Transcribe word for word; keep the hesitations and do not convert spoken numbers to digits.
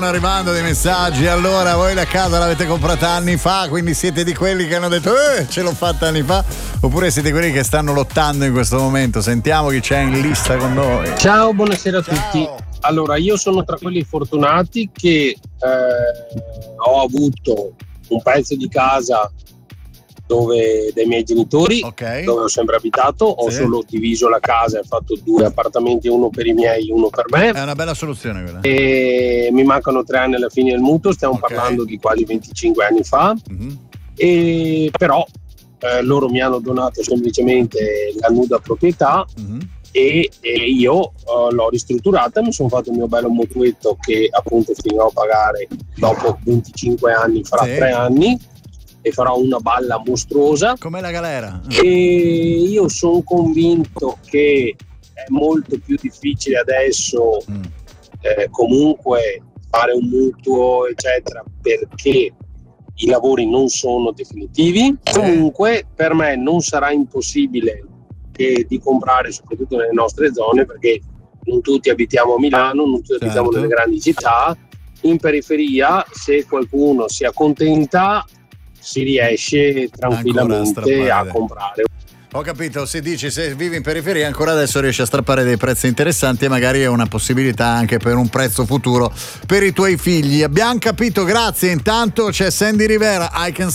Arrivando dei messaggi. Allora, voi la casa l'avete comprata anni fa, quindi siete di quelli che hanno detto eh, ce l'ho fatta anni fa, oppure siete quelli che stanno lottando in questo momento? Sentiamo chi c'è in lista con noi. Ciao, buonasera Ciao. a tutti. Allora, io sono tra quelli fortunati che eh, ho avuto un pezzo di casa dove dai miei genitori, Ok. dove ho sempre abitato. Ho Sì. solo diviso la casa e ho fatto due appartamenti, uno per i miei, uno per me. È una bella soluzione quella. E mi mancano tre anni alla fine del mutuo, stiamo Ok. parlando di quasi venticinque anni fa. Mhm. E però eh, loro mi hanno donato semplicemente la nuda proprietà. Mhm. E, e io eh, l'ho ristrutturata, mi sono fatto il mio bello mutuetto che appunto finirò a pagare dopo venticinque anni, fra Sì. tre anni, e farò una balla mostruosa. Com'è la galera? E io sono convinto che è molto più difficile adesso Mm. eh, comunque fare un mutuo eccetera, perché i lavori non sono definitivi. Comunque per me non sarà impossibile che di comprare, soprattutto nelle nostre zone, perché non tutti abitiamo a Milano, non tutti abitiamo Certo. nelle grandi città. In periferia, se qualcuno si accontenta, si riesce tranquillamente strappare, a dai. comprare. Ho capito, si dice se vivi in periferia ancora adesso riesci a strappare dei prezzi interessanti e magari è una possibilità anche per un prezzo futuro per i tuoi figli. Abbiamo capito, grazie. Intanto c'è Sandy Rivera, I Can